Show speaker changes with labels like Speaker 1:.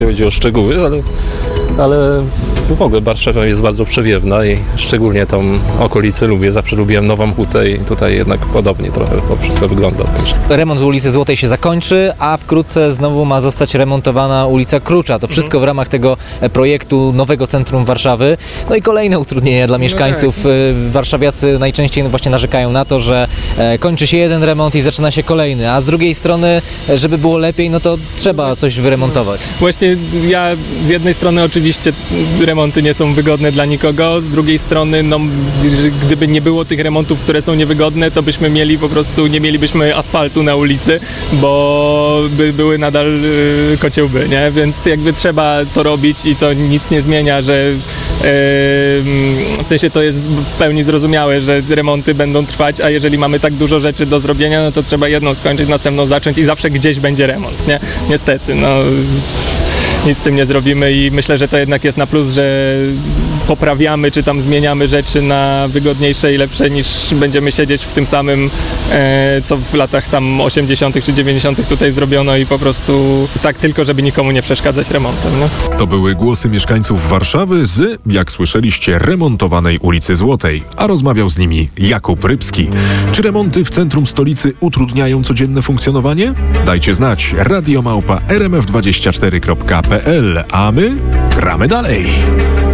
Speaker 1: Chodzi o szczegóły, ale w ogóle Warszawa jest bardzo przewiewna i szczególnie tą okolicę lubię. Zawsze lubiłem Nową Hutę i tutaj jednak podobnie trochę to wszystko wygląda. Także.
Speaker 2: Remont ulicy Złotej się zakończy, a wkrótce znowu ma zostać remontowana ulica Krucza. To wszystko w ramach tego projektu nowego centrum Warszawy. No i kolejne utrudnienia dla mieszkańców. Warszawiacy najczęściej właśnie narzekają na to, że kończy się jeden remont i zaczyna się kolejny, a z drugiej strony, żeby było lepiej, no to trzeba coś wyremontować.
Speaker 3: Właśnie ja z jednej strony oczywiście remonty nie są wygodne dla nikogo, z drugiej strony no, gdyby nie było tych remontów, które są niewygodne, to byśmy mieli po prostu, nie mielibyśmy asfaltu na ulicy, bo by były nadal kociołby, nie? Więc jakby trzeba to robić i to nic nie zmienia, że w sensie to jest w pełni zrozumiałe, że remonty będą trwać, a jeżeli mamy tak dużo rzeczy do zrobienia, no to trzeba jedną skończyć, następną zacząć i zawsze gdzieś będzie remont, nie? Niestety, no nic z tym nie zrobimy i myślę, że to jednak jest na plus, że poprawiamy czy tam zmieniamy rzeczy na wygodniejsze i lepsze niż będziemy siedzieć w tym samym, co w latach tam 80. czy 90. tutaj zrobiono i po prostu tak tylko, żeby nikomu nie przeszkadzać remontem. No.
Speaker 4: To były głosy mieszkańców Warszawy z, jak słyszeliście, remontowanej ulicy Złotej, a rozmawiał z nimi Jakub Rybski. Czy remonty w centrum stolicy utrudniają codzienne funkcjonowanie? Dajcie znać. Radio@rmf24.pl, a my gramy dalej.